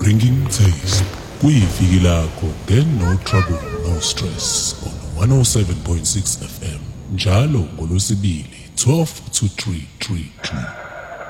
bringing taste kuyiviki lakho nge-No Trouble No Stress on 107.6 FM njalo ngolwesibili 12 to 3.